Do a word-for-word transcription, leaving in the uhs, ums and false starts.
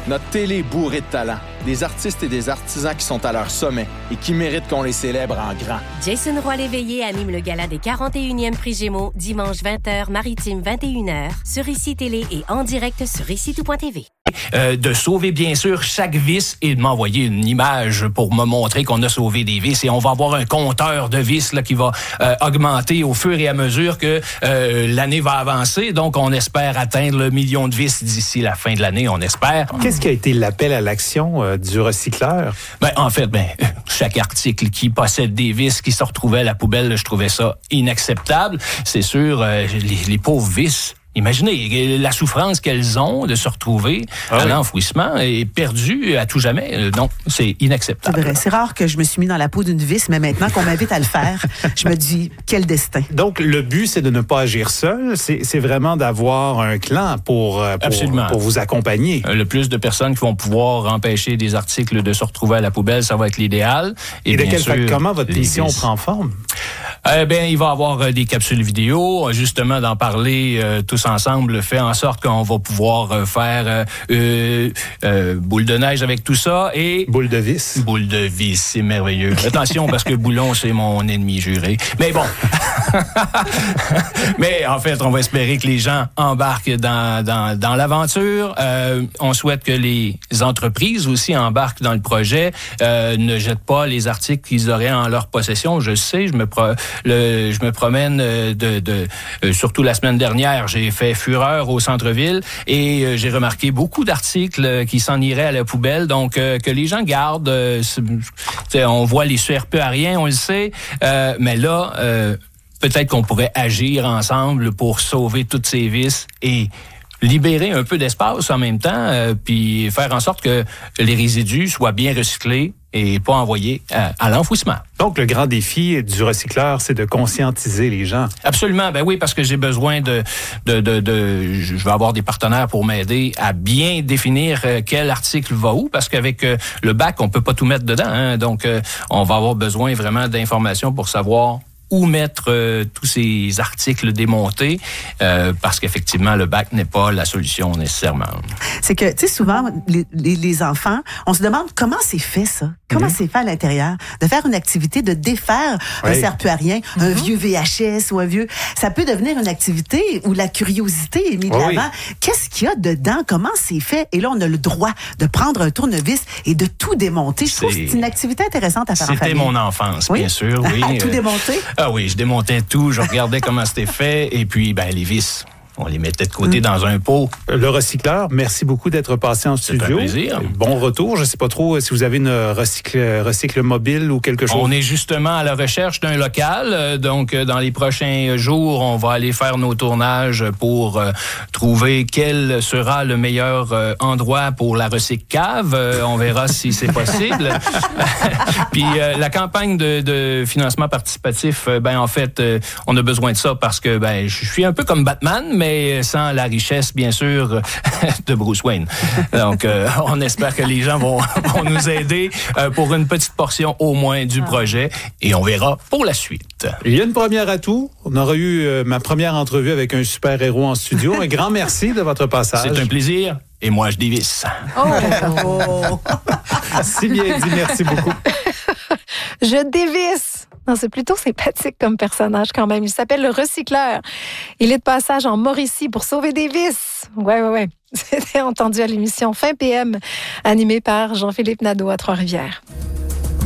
Notre télé est bourrée de talent. Des artistes et des artisans qui sont à leur sommet et qui méritent qu'on les célèbre en grand. Jason Roy-Léveillé anime le gala des quarante et unième Prix Gémeaux, dimanche vingt heures, Maritime vingt et une heures, sur Ici Télé et en direct sur ici tout point t v. Euh, de sauver, bien sûr, chaque vis et de m'envoyer une image pour me montrer qu'on a sauvé des vis. Et on va avoir un compteur de vis là, qui va euh, augmenter au fur et à mesure que euh, l'année va avancer. Donc, on espère atteindre le million de vis d'ici la fin de l'année, on espère. Qu'est-ce qui a été l'appel à l'action euh, du recycleur? Ben, en fait, ben, chaque article qui possède des vis qui se retrouvaient à la poubelle, je trouvais ça inacceptable. C'est sûr, euh, les, les pauvres vis. Imaginez la souffrance qu'elles ont de se retrouver ah à oui. l'enfouissement et perdues à tout jamais. Non, c'est inacceptable. C'est vrai. C'est rare que je me suis mis dans la peau d'une vis, mais maintenant qu'on m'invite à le faire, je me dis, quel destin. Donc, le but, c'est de ne pas agir seul. C'est, c'est vraiment d'avoir un clan pour, pour, pour vous accompagner. Le plus de personnes qui vont pouvoir empêcher des articles de se retrouver à la poubelle, ça va être l'idéal. Et, et de quelle façon, comment votre mission prend forme? Euh, ben, il va y avoir euh, des capsules vidéo, justement d'en parler euh, tous ensemble fait en sorte qu'on va pouvoir euh, faire euh, euh, euh, boule de neige avec tout ça et boule de vis. Boule de vis, c'est merveilleux. Attention parce que Boulon c'est mon ennemi juré. Mais bon. Mais en fait, on va espérer que les gens embarquent dans dans, dans l'aventure. Euh, on souhaite que les entreprises aussi embarquent dans le projet, euh, ne jettent pas les articles qu'ils auraient en leur possession. Je sais, je me pro- Le, je me promène de, de euh, surtout la semaine dernière, j'ai fait fureur au centre-ville et euh, j'ai remarqué beaucoup d'articles qui s'en iraient à la poubelle. Donc, euh, que les gens gardent. Euh, on voit les C R P ariens, on le sait. Euh, mais là, euh, peut-être qu'on pourrait agir ensemble pour sauver toutes ces vis et libérer un peu d'espace en même temps, euh, puis faire en sorte que les résidus soient bien recyclés et pas envoyés à, à l'enfouissement. Donc, le grand défi du recycleur, c'est de conscientiser les gens. Absolument, ben oui, parce que j'ai besoin de, de, de, de je vais avoir des partenaires pour m'aider à bien définir euh, quel article va où, parce qu'avec euh, le bac, on peut pas tout mettre dedans, hein, donc euh, on va avoir besoin vraiment d'informations pour savoir où mettre euh, tous ces articles démontés, euh, parce qu'effectivement, le bac n'est pas la solution nécessairement. C'est que, tu sais, souvent, les, les, les enfants, on se demande comment c'est fait, ça? Comment mm-hmm. c'est fait à l'intérieur? De faire une activité, de défaire oui. un serpillarien, mm-hmm. un vieux V H S ou un vieux... Ça peut devenir une activité où la curiosité est mise de oui. l'avant. Qu'est-ce qu'il y a dedans? Comment c'est fait? Et là, on a le droit de prendre un tournevis et de tout démonter. Je c'est... trouve que c'est une activité intéressante à faire C'était en famille. C'était mon enfance, oui? bien sûr. Oui. À tout démonter? Ah oui, je démontais tout, je regardais comment c'était fait, et puis, ben, les vis, on les mettait de côté mmh. dans un pot. Le recycleur, merci beaucoup d'être passé en studio. C'est un plaisir. Bon retour. Je ne sais pas trop si vous avez une recycle, recycle mobile ou quelque chose. On est justement à la recherche d'un local. Donc, dans les prochains jours, on va aller faire nos tournages pour euh, trouver quel sera le meilleur euh, endroit pour la recycle cave. Euh, on verra si c'est possible. Puis, euh, la campagne de, de financement participatif, euh, ben en fait, euh, on a besoin de ça parce que ben je suis un peu comme Batman, mais mais sans la richesse, bien sûr, de Bruce Wayne. Donc, euh, on espère que les gens vont, vont nous aider euh, pour une petite portion au moins du projet et on verra pour la suite. Il y a une première atout. On aura eu euh, ma première entrevue avec un super-héros en studio. Un grand merci de votre passage. C'est un plaisir. Et moi, je dévisse. Oh! Si bien dit, merci beaucoup. Je dévisse. Non, c'est plutôt sympathique comme personnage quand même. Il s'appelle le recycleur. Il est de passage en Mauricie pour sauver des vis. Ouais, ouais, ouais. C'était entendu à l'émission Fin P M, animée par Jean-Philippe Nadeau à Trois-Rivières.